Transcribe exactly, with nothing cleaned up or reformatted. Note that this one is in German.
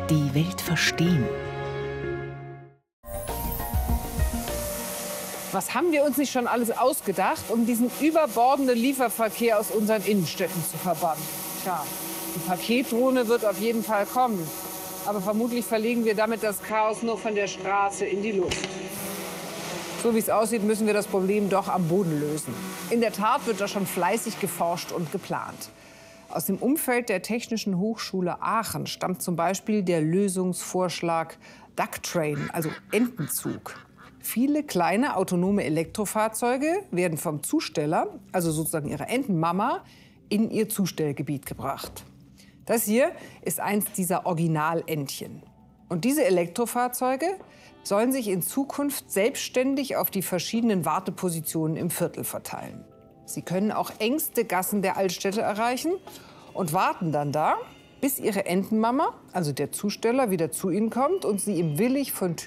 die Welt verstehen. Was haben wir uns nicht schon alles ausgedacht, um diesen überbordenden Lieferverkehr aus unseren Innenstädten zu verbannen? Tja, die Paketdrohne wird auf jeden Fall kommen. Aber vermutlich verlegen wir damit das Chaos nur von der Straße in die Luft. So wie es aussieht, müssen wir das Problem doch am Boden lösen. In der Tat wird da schon fleißig geforscht und geplant. Aus dem Umfeld der Technischen Hochschule Aachen stammt zum Beispiel der Lösungsvorschlag Duck Train, also Entenzug. Viele kleine autonome Elektrofahrzeuge werden vom Zusteller, also sozusagen ihrer Entenmama, in ihr Zustellgebiet gebracht. Das hier ist eins dieser Originalentchen. Und diese Elektrofahrzeuge sollen sich in Zukunft selbstständig auf die verschiedenen Wartepositionen im Viertel verteilen. Sie können auch engste Gassen der Altstädte erreichen und warten dann da, bis ihre Entenmama, also der Zusteller, wieder zu ihnen kommt und sie ihm willig von Tür